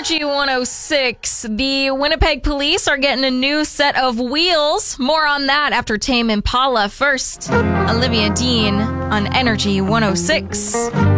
Energy 106. The Winnipeg police are getting a new set of wheels. More on that after Tame Impala. First, Olivia Dean on Energy 106.